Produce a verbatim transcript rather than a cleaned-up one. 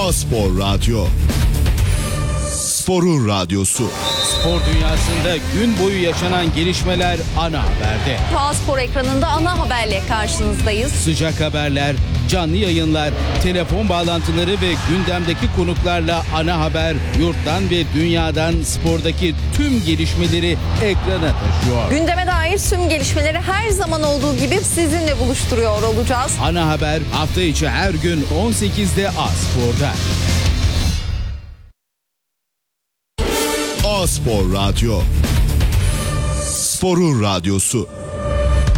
A-Spor Radyo. Sporun radyosu. Spor dünyasında gün boyu yaşanan gelişmeler ana haberde. A-Spor ekranında ana haberle karşınızdayız. Sıcak haberler, canlı yayınlar, telefon bağlantıları ve gündemdeki konuklarla ana haber yurttan ve dünyadan spordaki tüm gelişmeleri ekrana taşıyor. Gündeme dair tüm gelişmeleri her zaman olduğu gibi sizinle buluşturuyor olacağız. Ana haber hafta içi her gün on sekizde A-Spor'da. A-Spor Radyo. Sporun radyosu.